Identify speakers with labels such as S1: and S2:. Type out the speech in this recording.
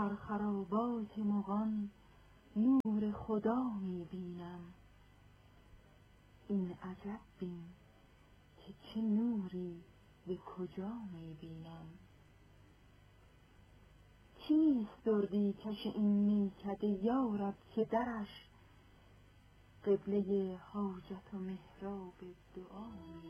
S1: در خرابات مغان نور خدا می بینم. این عجب بین که چه نوری به کجا می بینم. کیست دردی کش این میکده یارب که درش قبله حاجت و محراب دعا می